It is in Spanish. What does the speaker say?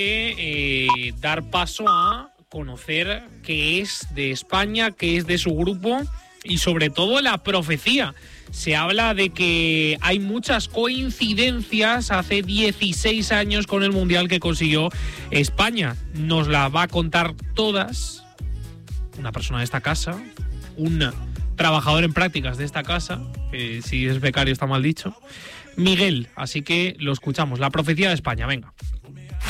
dar paso a conocer qué es de España, qué es de su grupo y sobre todo la profecía. Se habla de que hay muchas coincidencias hace 16 años con el Mundial que consiguió España. Nos la va a contar todas una persona de esta casa, un trabajador en prácticas de esta casa, que si es becario está mal dicho, Miguel. Así que lo escuchamos, la profecía de España, venga.